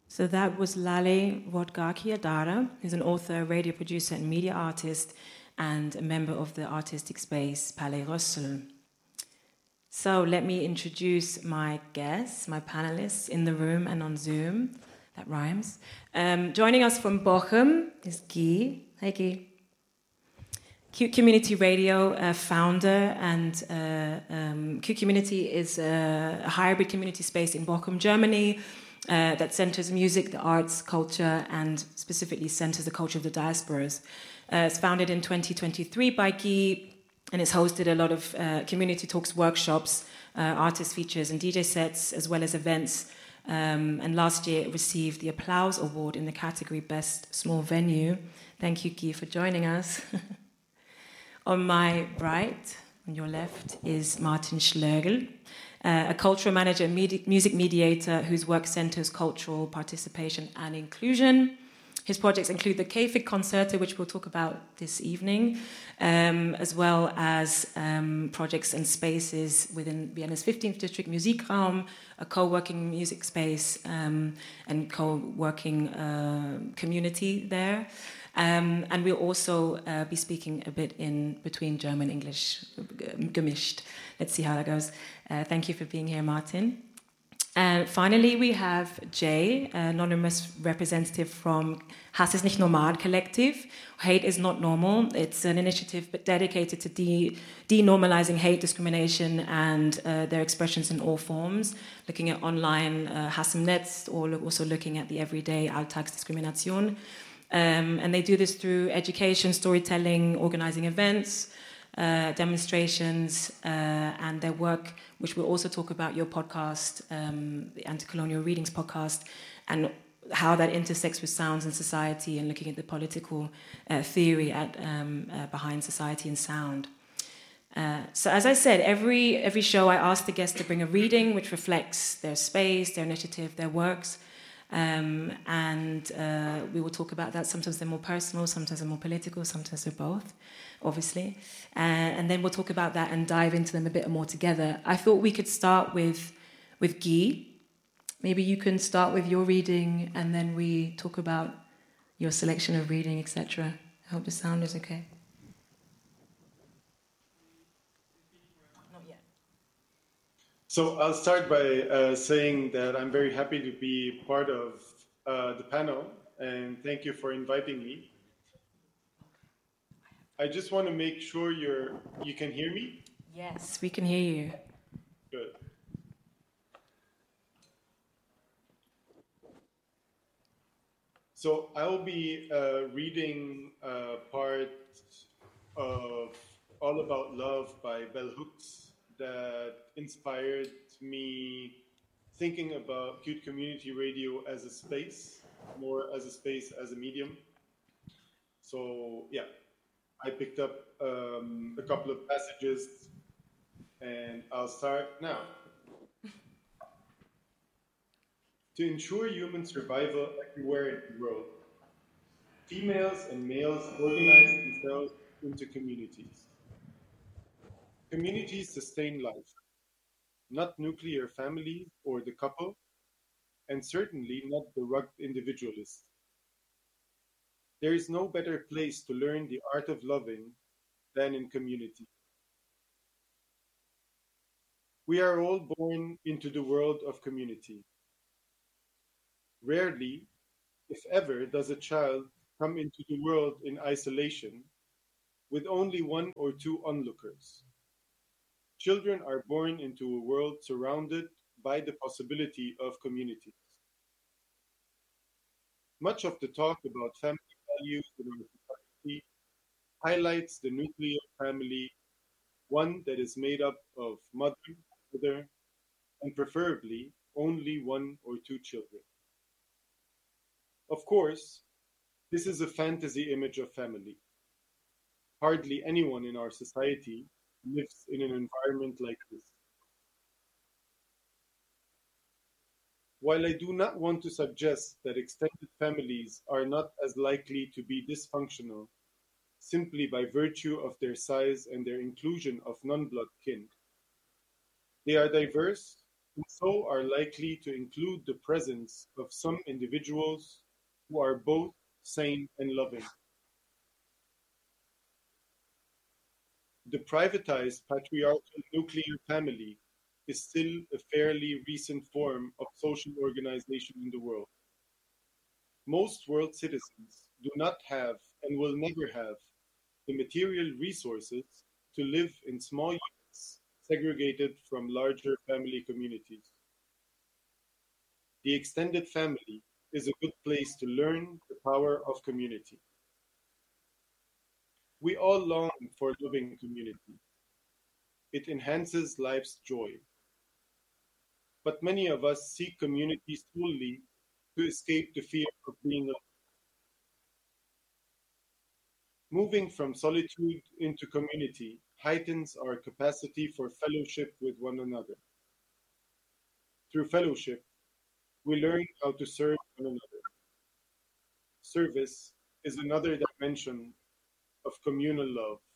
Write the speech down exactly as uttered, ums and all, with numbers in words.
So that was Lale Vodgakiadara, who's an author, radio producer, and media artist, and a member of the artistic space Palais Russell. So let me introduce my guests, my panelists in the room and on Zoom. That rhymes. Um, joining us from Bochum is Guy. Hey, Guy. Q Community Radio uh, founder, and uh, um, Q Community is a, a hybrid community space in Bochum, Germany, uh, that centers music, the arts, culture, and specifically centers the culture of the diasporas. Uh, it's founded in twenty twenty-three by Guy, and it's hosted a lot of uh, community talks, workshops, uh, artist features, and D J sets, as well as events. Um, and last year it received the Applause Award in the category Best Small Venue. Thank you, Guy, for joining us. On my right, on your left, is Martin Schlögl, uh, a cultural manager and medi- music mediator whose work centers cultural participation and inclusion. His projects include the K-Fig Concerto, which we'll talk about this evening, um, as well as um, projects and spaces within Vienna's fifteenth District Musikraum, a co-working music space um, and co-working uh, community there. Um, and we'll also uh, be speaking a bit in between German and English, gemischt. Let's see how that goes. Uh, thank you for being here, Martin. And finally, we have Jay, an anonymous representative from Hass ist nicht normal collective. Hate is not normal. It's an initiative but dedicated to de- denormalizing hate, discrimination, and uh, their expressions in all forms, looking at online uh, Hass im Netz, or also looking at the everyday Alltagsdiskrimination. Um, and they do this through education, storytelling, organizing events, uh, demonstrations, uh, and their work, which we'll also talk about, your podcast, um, the Anti-Colonial Readings podcast, and how that intersects with sounds and society, and looking at the political uh, theory at, um, uh, behind society and sound. Uh, so as I said, every every show I ask the guests to bring a reading which reflects their space, their initiative, their works. Um, and uh, we will talk about that. Sometimes they're more personal, sometimes they're more political, sometimes they're both, obviously. Uh, and then we'll talk about that and dive into them a bit more together. I thought we could start with, with Guy. Maybe you can start with your reading and then we talk about your selection of reading, et cetera. I hope the sound is okay. So I'll start by uh, saying that I'm very happy to be part of uh, the panel, and thank you for inviting me. I just want to make sure you're you can hear me? Yes, we can hear you. Good. So I'll be uh, reading uh, part of All About Love by Bell Hooks that inspired me thinking about Cute Community Radio as a space, more as a space, as a medium. So yeah, I picked up um, a couple of passages and I'll start now. To ensure human survival everywhere in the world, females and males organize themselves into communities. Communities sustain life, not nuclear families or the couple, and certainly not the rugged individualist. There is no better place to learn the art of loving than in community. We are all born into the world of community. Rarely, if ever, does a child come into the world in isolation with only one or two onlookers. Children are born into a world surrounded by the possibility of communities. Much of the talk about family values in our society highlights the nuclear family, one that is made up of mother, father, and preferably only one or two children. Of course, this is a fantasy image of family. Hardly anyone in our society lives in an environment like this. While I do not want to suggest that extended families are not as likely to be dysfunctional simply by virtue of their size and their inclusion of non blood kin, they are diverse and so are likely to include the presence of some individuals who are both sane and loving. The privatized patriarchal nuclear family is still a fairly recent form of social organization in the world. Most world citizens do not have and will never have the material resources to live in small units segregated from larger family communities. The extended family is a good place to learn the power of community. We all long for loving community. It enhances life's joy. But many of us seek community solely to escape the fear of being alone. Moving from solitude into community heightens our capacity for fellowship with one another. Through fellowship, we learn how to serve one another. Service is another dimension of communal love.